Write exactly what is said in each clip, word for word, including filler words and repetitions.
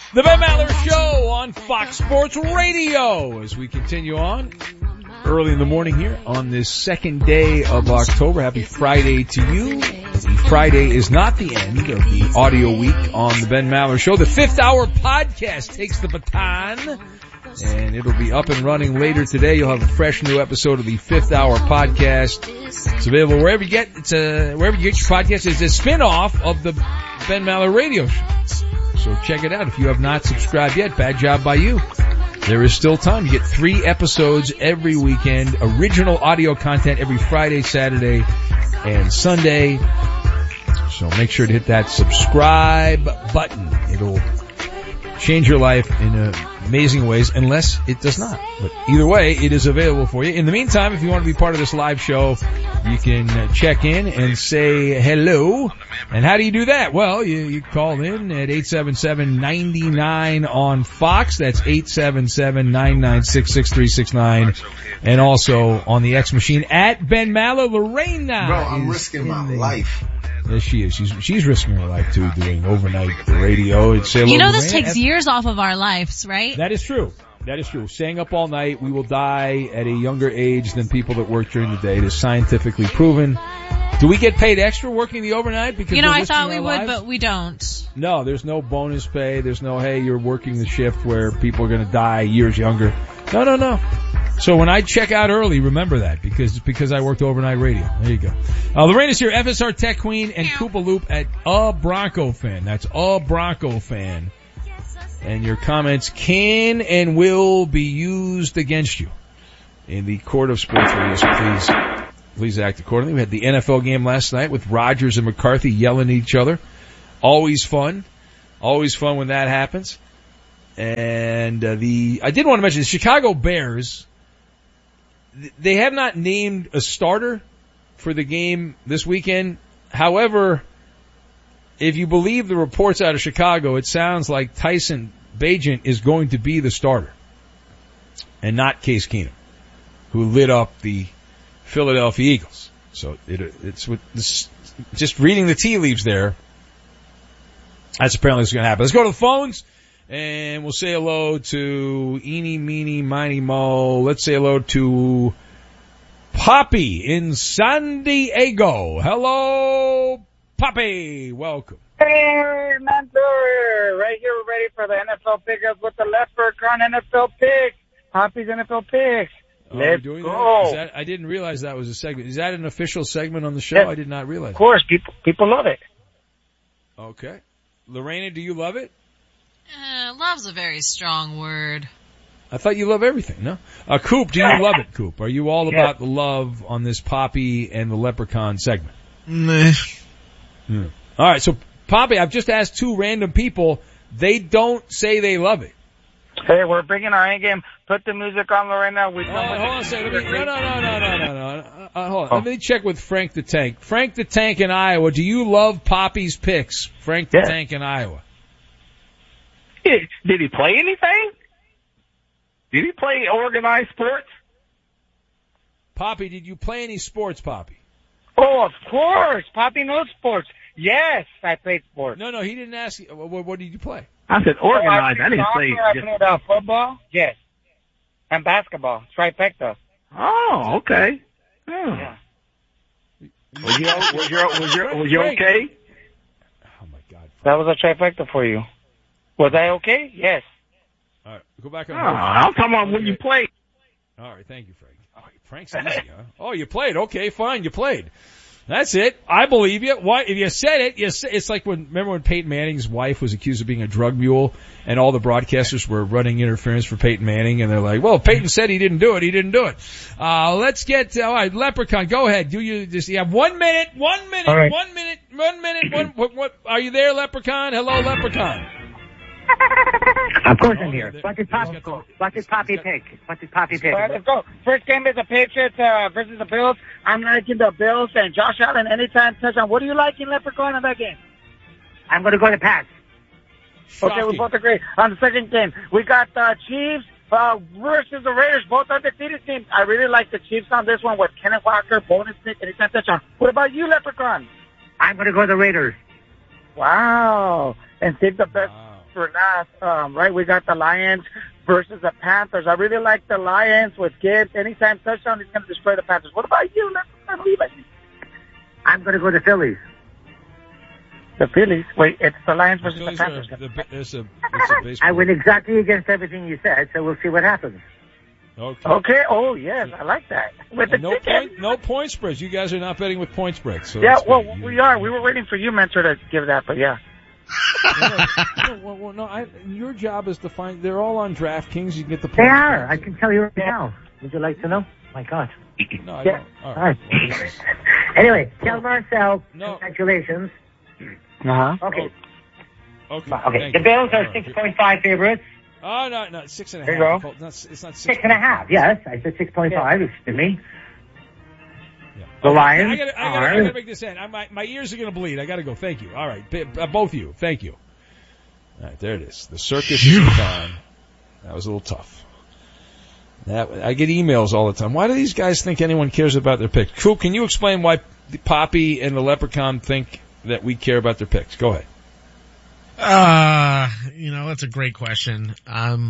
The Ben Maller Show on Fox Sports Radio as we continue on early in the morning here on this second day of October. Happy Friday to you. The Friday is not the end of the audio week on the Ben Maller Show. The fifth hour podcast takes the baton, and it'll be up and running later today. You'll have a fresh new episode of the fifth hour podcast. It's available wherever you get it's a, wherever you get your podcast. It's a spin-off of the Ben Maller Radio Show. So check it out. If you have not subscribed yet, bad job by you. There is still time. You get three episodes every weekend, original audio content every Friday, Saturday, and Sunday. So make sure to hit that subscribe button. It'll change your life in uh, amazing ways, unless it does not. But either way, it is available for you. In the meantime, if you want to be part of this live show, you can uh, check in and say hello. And how do you do that? Well, you, you call in at eight seven seven, nine nine on Fox. That's eight seven seven, nine nine six, six three six nine. And also on the X machine at Ben Maller. Lorena. Bro, I'm risking my the, life. Yes, she is. She's, she's risking her life too, doing overnight radio. It's you know, this takes years off of our lives, right? That is true. That is true. Staying up all night, we will die at a younger age than people that work during the day. It is scientifically proven. Do we get paid extra working the overnight? Because you know, I thought we would, but we don't. No, there's no bonus pay. There's no, hey, you're working the shift where people are going to die years younger. No, no, no. So when I check out early, remember that, because because I worked overnight radio. There you go. Uh, Lorena's here, F S R Tech Queen, and Koopa Loop at A Bronco Fan. That's A Bronco Fan. And your comments can and will be used against you in the court of sports radio, so please, please act accordingly. We had the N F L game last night with Rodgers and McCarthy yelling at each other. Always fun. Always fun when that happens. And uh, the I did want to mention the Chicago Bears. They have not named a starter for the game this weekend. However, if you believe the reports out of Chicago, it sounds like Tyson Bagent is going to be the starter and not Case Keenum, who lit up the Philadelphia Eagles. So it, it's with this, just reading the tea leaves there. That's apparently what's going to happen. Let's go to the phones. And we'll say hello to Eeny, Meeny, Miny, Mo. Let's say hello to Poppy in San Diego. Hello, Poppy. Welcome. Hey, Mentor. Right here, we're ready for the N F L pickups with the Leprechaun N F L picks. Poppy's N F L picks. Oh, Let's doing go. That? Is that, I didn't realize that was a segment. Is that an official segment on the show? Yes. I did not realize. Of course, people people love it. Okay. Lorena, do you love it? Uh, love's a very strong word. I thought you love everything, no? Uh, Coop, do you love it, Coop? Are you all Yeah. about the love on this Poppy and the Leprechaun segment? Meh. Hmm. All right, so Poppy, I've just asked two random people. They don't say they love it. Hey, we're bringing our A game. Put the music on right now. We Oh, hold on a second. Let me, no, no, no, no, no, no, no. Uh, hold on. Oh. Let me check with Frank the Tank. Frank the Tank in Iowa. Do you love Poppy's picks? Frank the Yeah. Tank in Iowa. Did he play anything? Did he play organized sports? Poppy, did you play any sports, Poppy? Oh, of course. Poppy knows sports. Yes, I played sports. No, no, he didn't ask you. What, what did you play? I said organized. Oh, I, I didn't soccer, say I just. played uh, football. Yes. And basketball. Trifecta. Oh, okay. Oh. Yeah. Was you was you was you was you Frank. okay? Oh, my God. That was a trifecta for you. Was I okay? Yes. All right, go back Oh, on. hold. I'm talking about when you played. All right, thank you, Frank. Oh, Frank's easy, huh? Oh, you played. Okay, fine, you played. That's it. I believe you. Why? If you said it, you say, it's like when, remember when Peyton Manning's wife was accused of being a drug mule and all the broadcasters were running interference for Peyton Manning and they're like, well, Peyton said he didn't do it. He didn't do it. Uh, let's get, all right, Leprechaun, go ahead. Do you just, you have one minute, one minute, All right. one minute, one minute, one, what, what, are you there, Leprechaun? Hello, Leprechaun. Of course I'm Oh, here. there- What's his he's Poppy, got the- what's his Poppy he's got- pick? What's his Poppy pick? All right, let's go. First game is the Patriots uh, versus the Bills. I'm liking the Bills and Josh Allen anytime touchdown. What do you like in Leprechaun in that game? I'm going to go to pass. Okay, we Shocking. both agree. On the second game, we got the Chiefs uh, versus the Raiders, both undefeated teams. I really like the Chiefs on this one with Kenneth Walker, bonus pick, anytime touchdown. What about you, Leprechaun? I'm going to go to the Raiders. Wow. And save the best. Wow. for last, um, right? We got the Lions versus the Panthers. I really like the Lions with Gibbs. Anytime touchdown, he's going to destroy the Panthers. What about you? Let's leave it. I'm going to go to Phillies. The Phillies? Wait, it's the Lions versus the, the Panthers. Are, the, it's a, it's a baseball. I went exactly against everything you said, so we'll see what happens. Okay. Okay. Oh, yes. I like that. With the no ticket. point, no point spreads. You guys are not betting with point spreads. So yeah, well, good. we are. We were waiting for you, Mentor, to give that, but yeah. no, no, well, well, no I, your job is to find. They're all on DraftKings. You can get the. They are. I can tell you right now. Would you like to know? My God. No, I yeah. don't. All right. All right. Anyway, tell Marcel. No. Congratulations. Uh huh. Okay. Oh, okay. Okay. The Bills are six point five favorites. Oh no, no, six and a there half. You go. Not, it's not six. Six and a half. Yes, I said six point five. Yeah. Excuse me. Yeah. The Lions. I gotta, I gotta, I gotta make this end. I, my, my ears are gonna bleed. I gotta go. Thank you. All right, B- uh, both of you. Thank you. All right, there it is. The circus is time. That was a little tough. That I get emails all the time. Why do these guys think anyone cares about their picks? Cool. Can you explain why Poppy and the Leprechaun think that we care about their picks? Go ahead. Uh, you know, that's a great question. Um,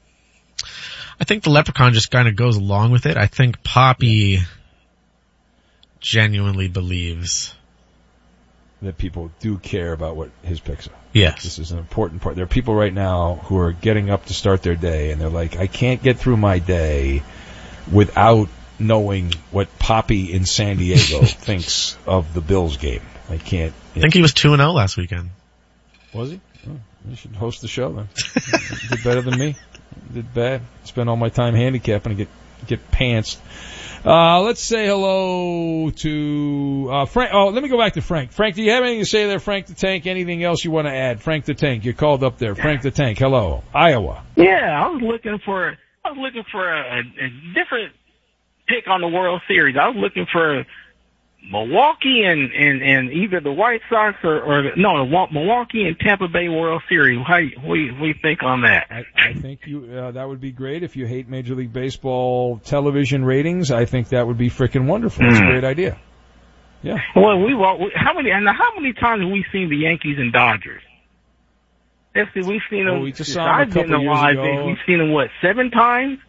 I think the Leprechaun just kind of goes along with it. I think Poppy genuinely believes that people do care about what his picks are. Yes. This is an important part. There are people right now who are getting up to start their day, and they're like, I can't get through my day without knowing what Poppy in San Diego thinks of the Bills game. I can't. I think he was two and oh last weekend. Was he? Oh, you should host the show then. Did better than me. Did bad. Spend all my time handicapping and get get pantsed. Uh, let's say hello to uh, Frank. Oh, let me go back to Frank. Frank, do you have anything to say there, Frank the Tank? Anything else you want to add? Frank the Tank, you're called up there. Frank the Tank, hello. Iowa. Yeah, I was looking for I was looking for a, a different pick on the World Series. I was looking for Milwaukee and, and, and either the White Sox or, or no, Milwaukee and Tampa Bay World Series. How what do you, what do you think on that? I, I think you uh, that would be great if you hate Major League Baseball television ratings. I think that would be freaking wonderful. It's mm. a great idea. Yeah. Well, we how many and how many times have we seen the Yankees and Dodgers? Let's see, we've seen them. Oh, we just saw them a couple I've been years alive. ago. We've seen them what seven times?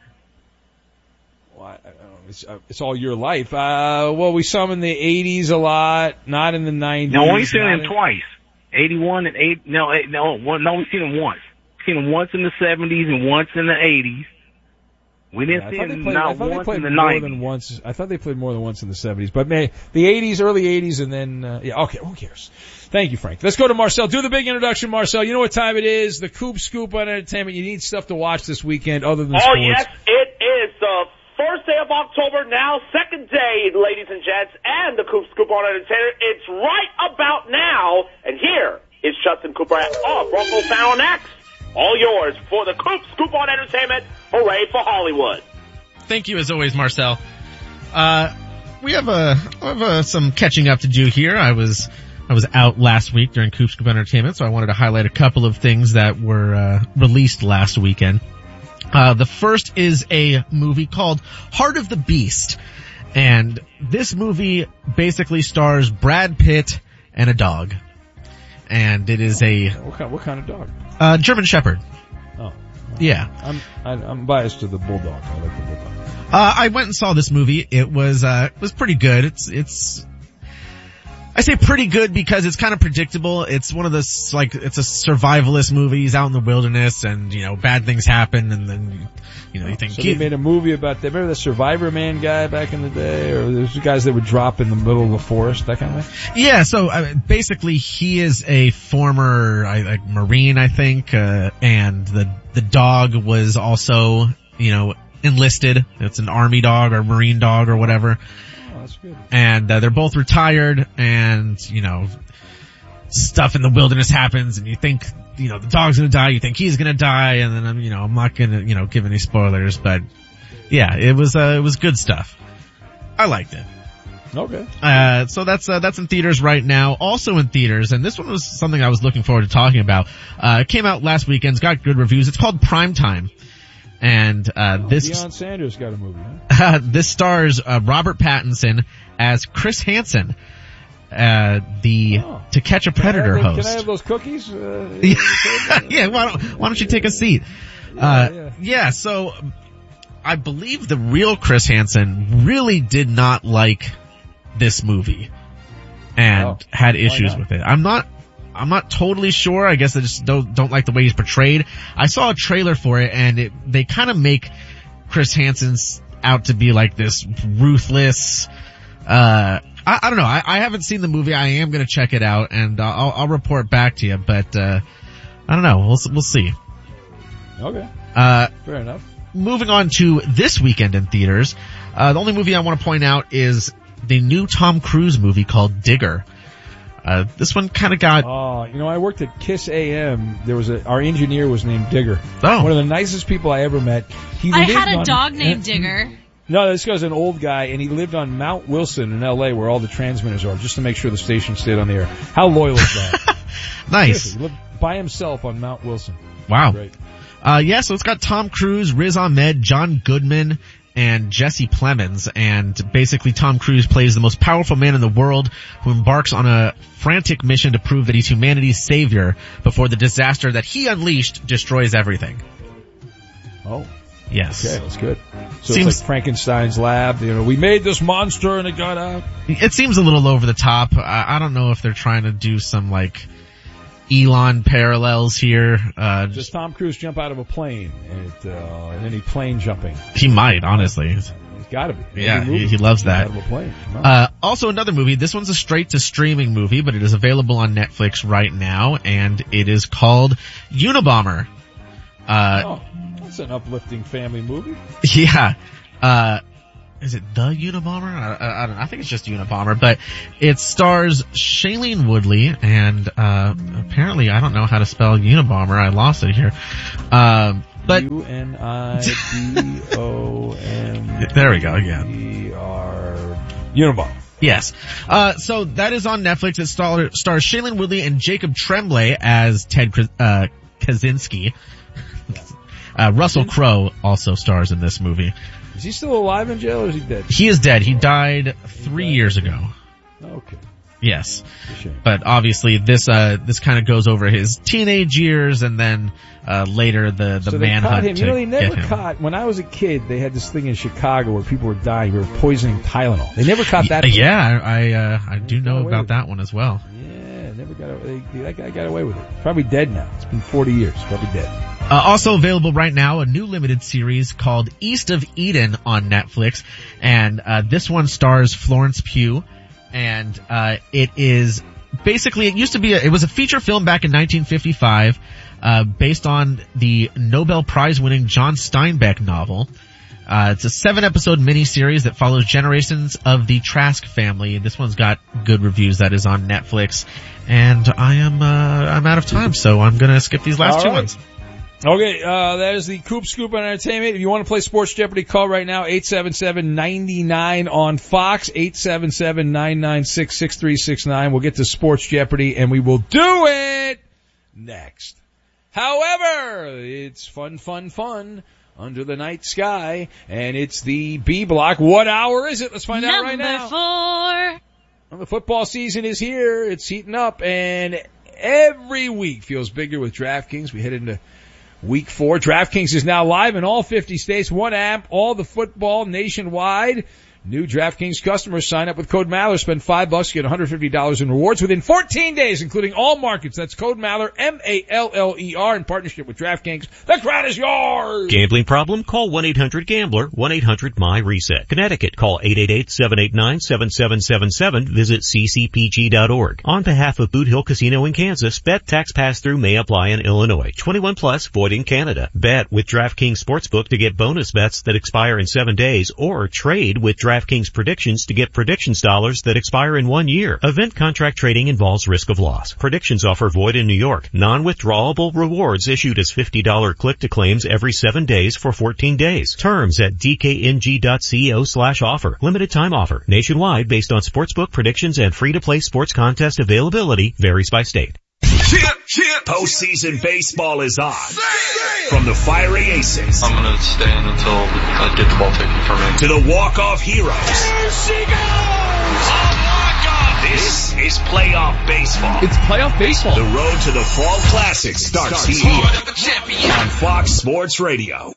Well, I, I don't know. It's, uh, it's all your life. Uh, well, we saw them in the eighties a lot, not in the nineties. No, we've seen them in... twice. eighty-one and eight. No, eight, no, one, no, we've seen them once. We've seen them once in the seventies and once in the eighties. We didn't yeah, see them played, not once in the more nineties. Than once. I thought they played more than once in the seventies, but may, the eighties, early eighties, and then uh, yeah. Okay, who cares? Thank you, Frank. Let's go to Marcel. Do the big introduction, Marcel. You know what time it is? The Coop Scoop on Entertainment. You need stuff to watch this weekend other than oh, sports. Oh yes, it is the first day of October now, second day, ladies and gents, and the Coop Scoop on Entertainment. It's right about now, and here is Justin Cooper at oh, Bronco Fan on X. All yours for the Coop Scoop on Entertainment. Hooray for Hollywood. Thank you, as always, Marcel. Uh, we have, uh, have uh, some catching up to do here. I was I was out last week during Coop Scoop Entertainment, so I wanted to highlight a couple of things that were uh, released last weekend. Uh, the first is a movie called Heart of the Beast, and this movie basically stars Brad Pitt and a dog, and it is a what kind, what kind of dog? Uh, German Shepherd. Oh. Yeah. I'm, I'm biased to the bulldog. I like the bulldog. Uh, I went and saw this movie. It was, uh, it was pretty good. It's, it's, I say pretty good because it's kind of predictable. It's one of those, like, it's a survivalist movie. He's out in the wilderness and, you know, bad things happen and then, you know, you think. So they made a movie about, remember the Survivor Man guy back in the day? Or there's guys that would drop in the middle of the forest, that kind of thing? Yeah, so uh, basically he is a former, I, like, Marine, I think, uh, and the, the dog was also, you know, enlisted. It's an Army dog or Marine dog or whatever. Oh, that's good. And uh, they're both retired, and you know, stuff in the wilderness happens, and you think, you know, the dog's gonna die, you think he's gonna die, and then I'm, you know, I'm not gonna, you know, give any spoilers, but yeah, it was, uh, it was good stuff. I liked it. Okay. Uh, so that's, uh, that's in theaters right now. Also in theaters, and this one was something I was looking forward to talking about. Uh, it came out last weekend. It's got good reviews. It's called Primetime. And, uh, oh, this, Deion Sanders got a movie, huh? uh, this stars, uh, Robert Pattinson as Chris Hansen. uh, the oh. To Catch a Predator can host. Can I have those cookies? Uh, yeah, why don't, why don't you take a seat? Yeah, uh, yeah. yeah, so I believe the real Chris Hansen really did not like this movie and oh, had issues with it. I'm not, I'm not totally sure. I guess I just don't, don't like the way he's portrayed. I saw a trailer for it and it, they kind of make Chris Hansen out to be like this ruthless, uh, I, I don't know. I, I haven't seen the movie. I am going to check it out and I'll, I'll report back to you, but, uh, I don't know. We'll, we'll see. Okay. Uh, fair enough. Moving on to this weekend in theaters, uh, the only movie I want to point out is the new Tom Cruise movie called Digger. Uh, this one kind of got... Oh, you know, I worked at Kiss A M. There was a, our engineer was named Digger. Oh. One of the nicest people I ever met. He I lived had a on, dog named Digger. No, this guy's an old guy, and he lived on Mount Wilson in L A where all the transmitters are, just to make sure the station stayed on the air. How loyal is that? Nice. Seriously, he lived by himself on Mount Wilson. Wow. Great. Uh, yeah, so it's got Tom Cruise, Riz Ahmed, John Goodman, and Jesse Plemons, and basically Tom Cruise plays the most powerful man in the world who embarks on a frantic mission to prove that he's humanity's savior before the disaster that he unleashed destroys everything. Oh. Yes. Okay, that's good. So seems, it's like Frankenstein's lab, you know, we made this monster and it got out. It seems a little over the top. I, I don't know if they're trying to do some like Elon parallels here. Uh, Does Tom Cruise jump out of a plane and, it, uh, and any plane jumping? He might, honestly. He's gotta be. Yeah, he, he loves that. Out of a plane. No. Uh, also another movie. This one's a straight to streaming movie, but it is available on Netflix right now, and it is called Unabomber. Uh, oh, that's an uplifting family movie. Yeah. Uh, is it The Unabomber? I, I, I don't know. I think it's just Unabomber, but it stars Shailene Woodley, and, uh, apparently I don't know how to spell Unabomber. I lost it here. Um, but. U N I B O M. There we go, yeah. E R. Unabomber. Yes. Uh, so that is on Netflix. It star, stars Shailene Woodley and Jacob Tremblay as Ted, uh, Kaczynski. Uh, Russell Crowe also stars in this movie. Is he still alive in jail or is he dead? He is dead. He died three he died. years ago. Okay. Yes. But obviously this, uh, this kind of goes over his teenage years and then, uh, later the, the so manhunt. Him. You know, they never him. caught, when I was a kid, they had this thing in Chicago where people were dying, they were poisoning Tylenol. They never caught that. Yeah, I, uh, I do know about that one as well. Yeah, never got away, that guy got away with it. Probably dead now. It's been forty years. Probably dead. Uh, also available right now, a new limited series called East of Eden on Netflix, and uh, this one stars Florence Pugh, and uh, it is basically, it used to be, a, it was a feature film back in nineteen fifty-five, uh, based on the Nobel Prize-winning John Steinbeck novel. Uh, it's a seven-episode miniseries that follows generations of the Trask family. This one's got good reviews. That is on Netflix, and I am uh, I'm out of time, so I'm gonna skip these last All two right. ones. Okay, uh, that is the Coop Scoop on Entertainment. If you want to play Sports Jeopardy, call right now, eight seven seven, nine nine on Fox, eight seven seven, nine nine six, six three six nine. We'll get to Sports Jeopardy, and we will do it next. However, it's fun, fun, fun under the night sky, and it's the B Block. What hour is it? Let's find Number out right now. four. Well, the football season is here. It's heating up, and every week feels bigger with DraftKings. We head into Week four. DraftKings is now live in all fifty states. One app, all the football nationwide. New DraftKings customers sign up with code Maller. Spend five bucks, get one hundred fifty dollars in rewards within fourteen days, including all markets. That's code Maller, M A L L E R, in partnership with DraftKings. The crowd is yours! Gambling problem? Call one eight hundred gambler, one eight hundred M Y reset. Connecticut, call eight eight eight, seven eight nine, seven seven seven seven. Visit c c p g dot org. On behalf of Boot Hill Casino in Kansas, bet tax pass-through may apply in Illinois. twenty-one plus, void in Canada. Bet with DraftKings Sportsbook to get bonus bets that expire in seven days, or trade with DraftKings Predictions to get predictions dollars that expire in one year. Event contract trading involves risk of loss. Predictions offer void in New York. Non-withdrawable rewards issued as fifty dollars click-to-claims every seven days for fourteen days. Terms at d k n g dot co slash offer. Limited time offer. Nationwide based on sportsbook predictions and free-to-play sports contest availability varies by state. Chip, chip. Postseason baseball is on. From the fiery aces. I'm going to stand until I get the ball taken from me. To the walk-off heroes. There she goes! A walk-off This is playoff baseball. It's playoff baseball. The road to the Fall Classic starts here on Fox Sports Radio.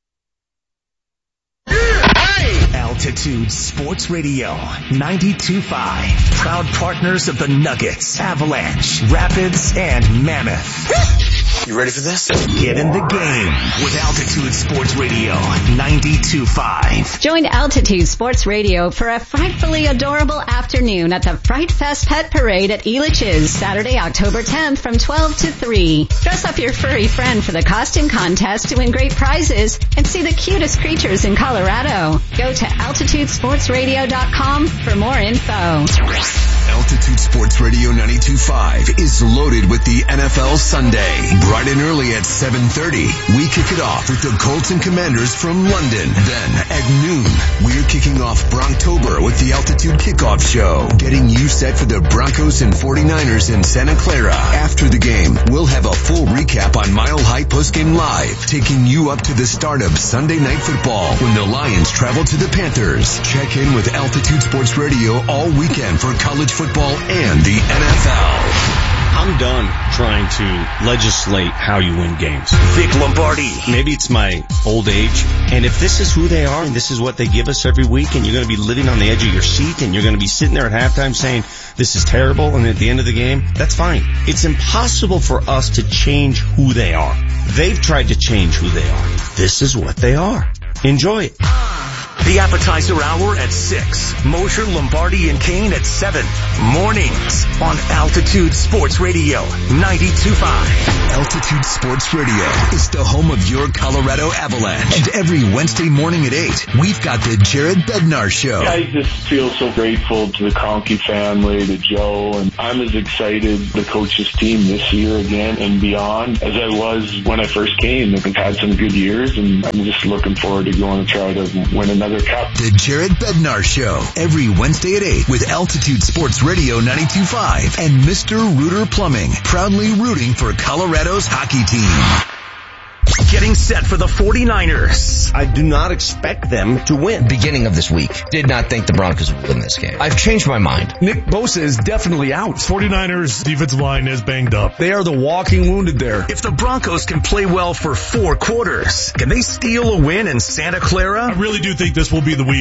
Altitude Sports Radio ninety-two point five. Proud partners of the Nuggets, Avalanche, Rapids, and Mammoth. You ready for this? Get in the game with Altitude Sports Radio ninety-two point five. Join Altitude Sports Radio for a frightfully adorable afternoon at the Fright Fest Pet Parade at Elitch's, Saturday, October tenth from twelve to three. Dress up your furry friend for the costume contest to win great prizes and see the cutest creatures in Colorado. Go to altitude sports radio dot com for more info. Altitude Sports Radio ninety-two point five is loaded with the N F L Sunday. Bright and early at seven thirty, we kick it off with the Colts and Commanders from London. Then at noon, we're kicking off Bronctober with the Altitude Kickoff Show, getting you set for the Broncos and forty-niners in Santa Clara. After the game, we'll have a full recap on Mile High Postgame Live, taking you up to the start of Sunday Night Football when the Lions travel to the Panthers. Check in with Altitude Sports Radio all weekend for college football and the N F L. I'm done trying to legislate how you win games. Vic Lombardi. Maybe it's my old age. And if this is who they are and this is what they give us every week and you're going to be living on the edge of your seat and you're going to be sitting there at halftime saying this is terrible and at the end of the game, that's fine. It's impossible for us to change who they are. They've tried to change who they are. This is what they are. Enjoy it. The appetizer hour at six. Mosher, Lombardi, and Kane at seven. Mornings on Altitude Sports Radio ninety-two point five. Altitude Sports Radio is the home of your Colorado Avalanche. And every Wednesday morning at eight, we've got the Jared Bednar Show. I just feel so grateful to the Conkey family, to Joe, and I'm as excited the coaches team this year again and beyond as I was when I first came. They've had some good years, and I'm just looking forward to going to try to win another cup. The Jared Bednar Show, every Wednesday at eight with Altitude Sports Radio ninety-two point five and Mister Rooter Plumbing, proudly rooting for Colorado's hockey team. Getting set for the forty-niners. I do not expect them to win. Beginning of this week, did not think the Broncos would win this game. I've changed my mind. Nick Bosa is definitely out. forty-niners defensive line is banged up. They are the walking wounded there. If the Broncos can play well for four quarters, can they steal a win in Santa Clara? I really do think this will be the week